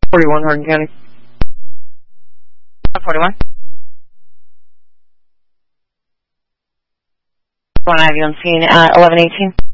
41 Hardin County. 41. Want to have you on scene at 11:18.